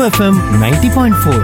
FM 90.4.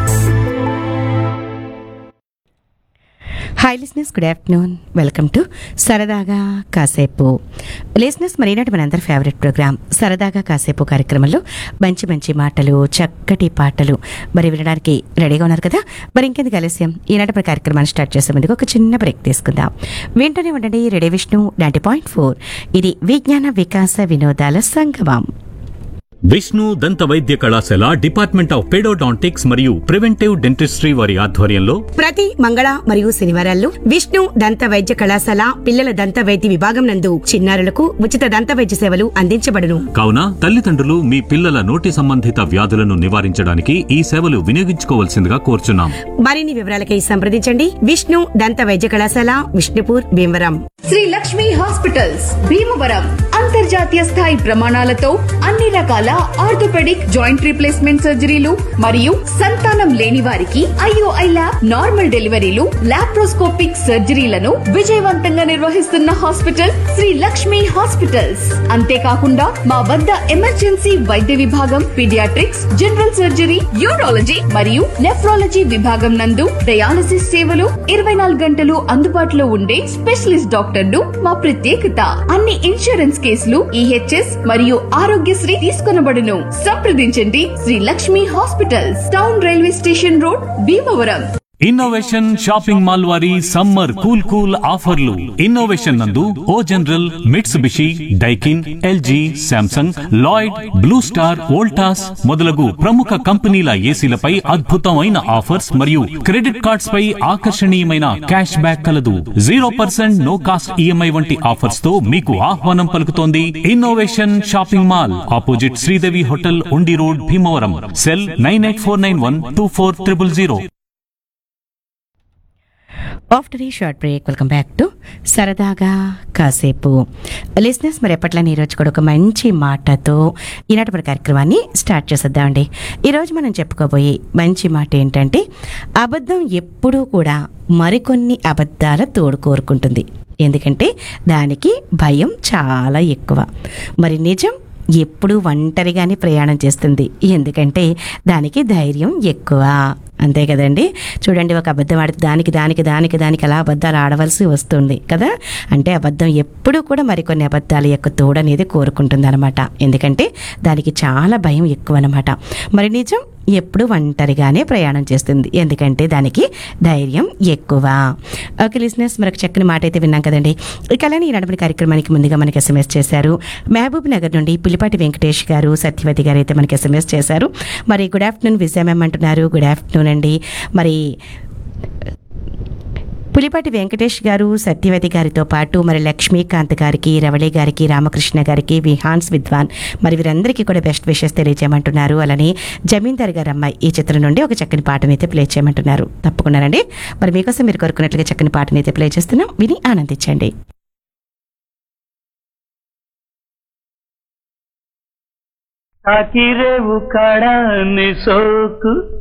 Hi లిస్నెస్, good afternoon. Welcome to సరదాగా కాసేపు. లిస్నెస్, మరి ఈనాటి మనందరి ఫేవరెట్ ప్రోగ్రామ్ సరదాగా కాసేపు కార్యక్రమంలో మంచి మంచి మాటలు, చక్కటి పాటలు మరి వినడానికి రెడీగా ఉన్నారు కదా. మరి ఇంకెందుకు ఆలస్యం, ఈనాటి మన కార్యక్రమాన్ని స్టార్ట్ చేసే ముందుకు ఒక చిన్న బ్రేక్ తీసుకుందాం. వింటూనే ఉండండి రేడియో విష్ణు 90.4. ఇది విజ్ఞాన వికాస వినోదాల సంగమం. విష్ణు దంత వైద్య కళాశాల డిపార్ట్మెంట్ ఆఫ్ పెడోడాంటిక్స్ మరియు ప్రివెంటివ్ డెంటిస్ట్రీ వారి ఆధ్వర్యంలో ప్రతి మంగళ మరియు శనివారాల్లో విష్ణు దంత వైద్య కళాశాల పిల్లల దంత వైద్య విభాగం నందు చిన్నారులకు ఉచిత దంత వైద్య సేవలు అందించబడును. కావున తల్లిదండ్రులు మీ పిల్లల నోటి సంబంధిత వ్యాధులను నివారించడానికి ఈ సేవలు వినియోగించుకోవాల్సిందిగా కోరుచున్నాం. మరిన్ని వివరాలకై సంప్రదించండి విష్ణు దంత వైద్య కళాశాల, విష్ణుపూర్, భీమవరం. శ్రీ లక్ష్మి హాస్పిటల్స్, భీమవరం. అంతర్జాతీయ స్థాయి ప్రమాణాలతో అన్ని రకాల ఆర్థోపెడిక్, జాయింట్ రీప్లేస్మెంట్ సర్జరీలు మరియు సంతానం లేని వారికి IOI ల్యాబ్, నార్మల్ డెలివరీలు, లాప్రోస్కోపిక్ సర్జరీలను విజయవంతంగా నిర్వహిస్తున్న హాస్పిటల్ శ్రీ లక్ష్మి హాస్పిటల్స్. అంతేకాకుండా మా వద్ద ఎమర్జెన్సీ వైద్య విభాగం, పీడియాట్రిక్స్, జనరల్ సర్జరీ, యూరాలజీ మరియు నెఫ్రాలజీ విభాగం నందు డయాలసిస్ సేవలు 24 గంటలు అందుబాటులో ఉండే స్పెషలిస్ట్ డాక్టర్లు మా ప్రత్యేకత. అన్ని ఇన్సూరెన్స్ కేసులు EHS మరియు ఆరోగ్యశ్రీ తీసుకొనబడును. సంప్రదించండి Shri Lakshmi hospitals, town railway station road, Bhimavaram. Innovation shopping mall వారి సమ్మర్ కూల్ ఆఫర్లు. ఇన్నోవేషన్ నందు ఓ general, Mitsubishi, Daikin, LG, Samsung, Lloyd, blue star, Voltas మొదలగు ప్రముఖ కంపెనీల ఏసీలపై అద్భుతమైన ఆఫర్స్ మరియు క్రెడిట్ కార్డ్స్ పై ఆకర్షణీయమైన క్యాష్ బ్యాక్ కలదు. 0% నో కాస్ట్ EMI వంటి ఆఫర్స్ తో మీకు ఆహ్వానం పలుకుతోంది innovation shopping mall, opposite Sridevi hotel, ఉండి road, Bhimavaram. Cell 9849124000. After A short break, welcome back to సరదాగా కాసేపు. లిస్నెస్, మరి ఎప్పట్లని ఈరోజు కూడా ఒక మంచి మాటతో ఈనాటి మన కార్యక్రమాన్ని స్టార్ట్ చేసేద్దామండి. ఈరోజు మనం చెప్పుకోబోయే మంచి మాట ఏంటంటే, అబద్ధం ఎప్పుడూ కూడా మరికొన్ని అబద్ధాల తోడు కోరుకుంటుంది. ఎందుకంటే దానికి భయం చాలా ఎక్కువ. మరి నిజం ఎప్పుడూ ఒంటరిగానే ప్రయాణం చేస్తుంది. ఎందుకంటే దానికి ధైర్యం ఎక్కువ. అంతే కదండి. చూడండి, ఒక అబద్ధం ఆడితే దానికి అలా అబద్ధాలు ఆడవలసి వస్తుంది కదా. అంటే అబద్ధం ఎప్పుడూ కూడా మరికొన్ని అబద్ధాల యొక్క తోడు అనేది కోరుకుంటుంది అనమాట. ఎందుకంటే దానికి చాలా భయం ఎక్కువ అనమాట. మరి నిజం ఎప్పుడు ఒంటరిగానే ప్రయాణం చేస్తుంది. ఎందుకంటే దానికి ధైర్యం ఎక్కువ. ఓకే లిస్నెస్, మరొక చక్కని మాట అయితే విన్నాం కదండి. ఇక అలానే ఈ నడపడి కార్యక్రమానికి ముందుగా మనకి SMS చేశారు మహబూబ్ నగర్ నుండి పులిపాటి వెంకటేష్ గారు, సత్యవతి గారు అయితే మనకి SMS చేశారు. మరి గుడ్ ఆఫ్టర్నూన్ విజయ మ్యామ్ అంటున్నారు. గుడ్ ఆఫ్టర్నూన్ అండి. మరి పులిపాటి వెంకటేష్ గారు, సత్యవతి గారితో పాటు మరి లక్ష్మీకాంత్ గారికి, రవళి గారికి, రామకృష్ణ గారికి, విహాన్స్ విద్వాన్, మరి వీరందరికీ కూడా బెస్ట్ విషెస్ తెలియజేయమంటున్నారు. అలానే జమీందార్ గారు అమ్మాయి ఈ చిత్రం నుండి ఒక చక్కని పాటనైతే ప్లే చేయమంటున్నారు. తప్పకుండానండి. మరి మీకోసం మీరు కోరుకున్నట్లుగా చక్కని పాటనైతే ప్లే చేస్తున్నాం, విని ఆనందించండి. సోకు